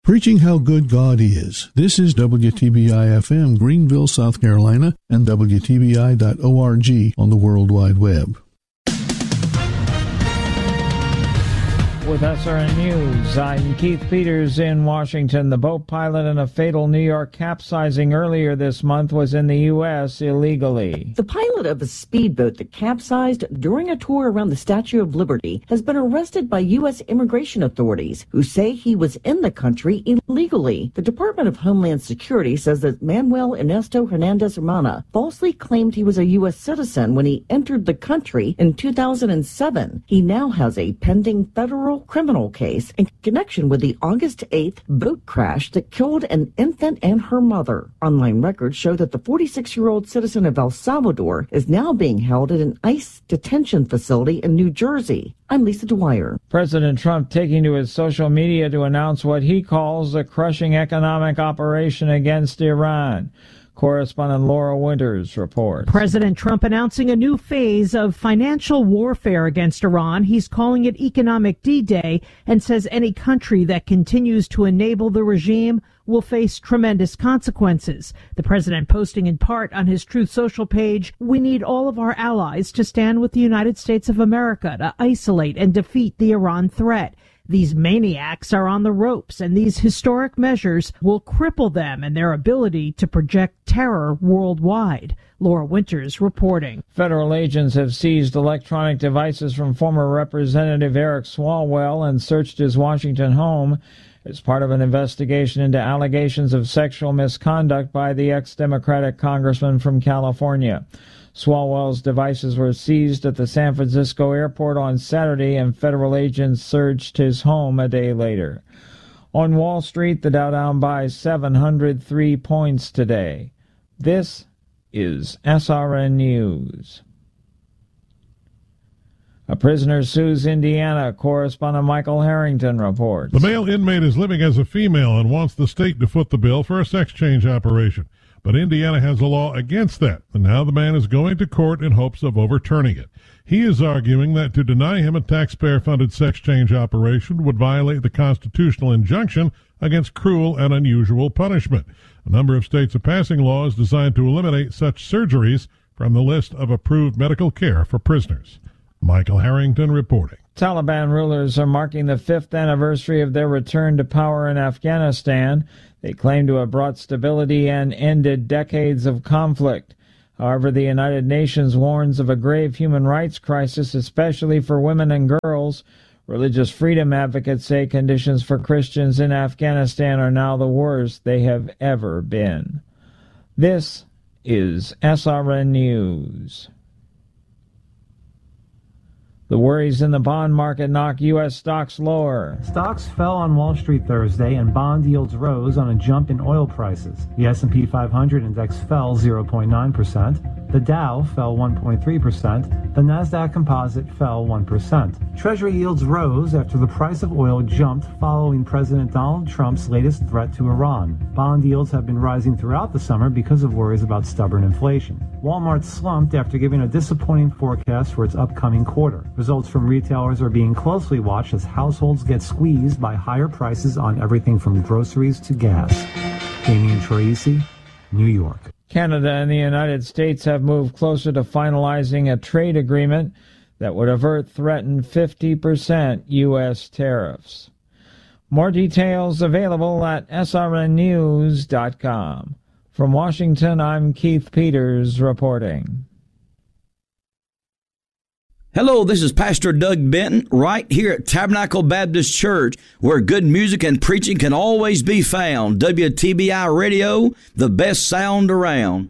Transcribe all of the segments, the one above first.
Preaching how good God is. This is WTBI-FM, Greenville, South Carolina, and WTBI.org on the World Wide Web. With SRN News, I'm Keith Peters in Washington. The boat pilot in a fatal New York capsizing earlier this month was in the U.S. illegally. The pilot of a speedboat that capsized during a tour around the Statue of Liberty has been arrested by U.S. immigration authorities, who say he was in the country illegally. The Department of Homeland Security says that Manuel Ernesto Hernandez Hermana falsely claimed he was a U.S. citizen when he entered the country in 2007. He now has a pending federal criminal case in connection with the August 8th boat crash that killed an infant and her mother. Online records show that the 46-year-old citizen of El Salvador is now being held at an ICE detention facility in New Jersey. I'm Lisa Dwyer. President Trump taking to his social media to announce what he calls a crushing economic operation against Iran. Correspondent Laura Winters reports. President Trump announcing a new phase of financial warfare against Iran. He's calling it Economic D-Day and says any country that continues to enable the regime will face tremendous consequences. The president posting in part on his Truth Social page, "We need all of our allies to stand with the United States of America to isolate and defeat the Iran threat. These maniacs are on the ropes, and these historic measures will cripple them and their ability to project terror worldwide." Laura Winters reporting. Federal agents have seized electronic devices from former Representative Eric Swalwell and searched his Washington home as part of an investigation into allegations of sexual misconduct by the ex-Democratic congressman from California. Swalwell's devices were seized at the San Francisco airport on Saturday, and federal agents searched his home a day later. On Wall Street, the Dow down by 703 points today. This is SRN News. A prisoner sues Indiana. Correspondent Michael Harrington reports. The male inmate is living as a female and wants the state to foot the bill for a sex change operation. But Indiana has a law against that, and now the man is going to court in hopes of overturning it. He is arguing that to deny him a taxpayer-funded sex change operation would violate the constitutional injunction against cruel and unusual punishment. A number of states are passing laws designed to eliminate such surgeries from the list of approved medical care for prisoners. Michael Harrington reporting. Taliban rulers are marking the 5th anniversary of their return to power in Afghanistan. They claim to have brought stability and ended decades of conflict. However, the United Nations warns of a grave human rights crisis, especially for women and girls. Religious freedom advocates say conditions for Christians in Afghanistan are now the worst they have ever been. This is SRN News. The worries in the bond market knock U.S. stocks lower. Stocks fell on Wall Street Thursday and bond yields rose on a jump in oil prices. The S&P 500 index fell 0.9%. The Dow fell 1.3%. The Nasdaq Composite fell 1%. Treasury yields rose after the price of oil jumped following President Donald Trump's latest threat to Iran. Bond yields have been rising throughout the summer because of worries about stubborn inflation. Walmart slumped after giving a disappointing forecast for its upcoming quarter. Results from retailers are being closely watched as households get squeezed by higher prices on everything from groceries to gas. Damian Troisi, New York. Canada and the United States have moved closer to finalizing a trade agreement that would avert threatened 50% U.S. tariffs. More details available at srnnews.com. From Washington, I'm Keith Peters reporting. Hello, this is Pastor Doug Benton right here at Tabernacle Baptist Church, where good music and preaching can always be found. WTBI Radio, the best sound around.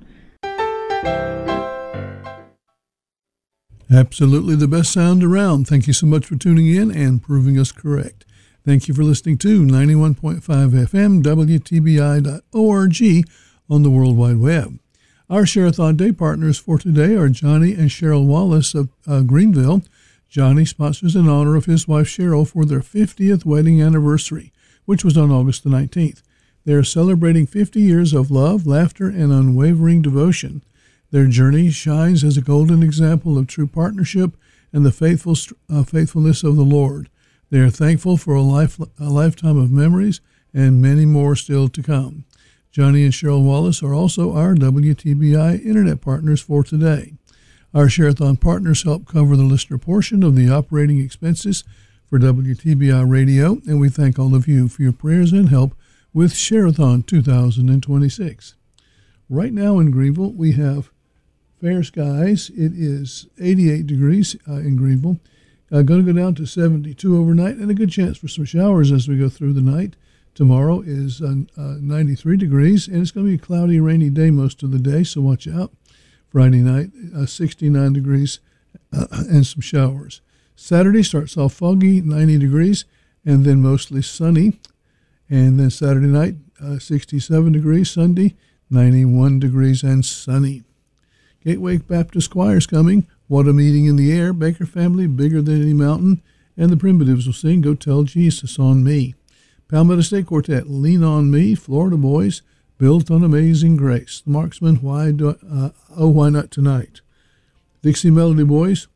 Absolutely the best sound around. Thank you so much for tuning in and proving us correct. Thank you for listening to 91.5 FM, WTBI.org on the World Wide Web. Our Share-a-thon Day partners for today are Johnny and Cheryl Wallace of Greenville. Johnny sponsors in honor of his wife Cheryl for their 50th wedding anniversary, which was on August the 19th. They are celebrating 50 years of love, laughter, and unwavering devotion. Their journey shines as a golden example of true partnership and the faithfulness of the Lord. They are thankful for a lifetime of memories and many more still to come. Johnny and Cheryl Wallace are also our WTBI Internet partners for today. Our Share-a-thon partners help cover the listener portion of the operating expenses for WTBI Radio, and we thank all of you for your prayers and help with Share-a-thon 2026. Right now in Greenville, we have fair skies. It is 88 degrees in Greenville. Going to go down to 72 overnight, and a good chance for some showers as we go through the night. Tomorrow is 93 degrees, and it's going to be a cloudy, rainy day most of the day, so watch out. Friday night, 69 degrees and some showers. Saturday starts off foggy, 90 degrees, and then mostly sunny. And then Saturday night, 67 degrees. Sunday, 91 degrees and sunny. Gateway Baptist Choir's coming. What a Meeting in the Air. Baker Family, Bigger Than Any Mountain. And the Primitives will sing Go Tell Jesus on Me. Palmetto State Quartet, Lean on Me. Florida Boys, Built on Amazing Grace. The Marksmen, Why Not Tonight? Dixie Melody Boys,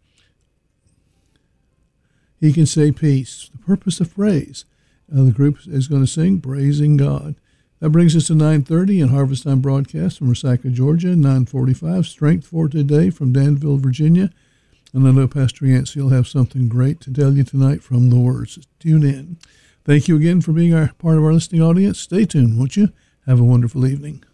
He Can Say Peace. The Purpose of Praise. The group is going to sing Praising God. That brings us to 9:30 and Harvest Time broadcast from Resaca, Georgia. 9:45, Strength for Today from Danville, Virginia. And I know Pastor Yancey will have something great to tell you tonight from the Words. Tune in. Thank you again for being part of our listening audience. Stay tuned, won't you? Have a wonderful evening.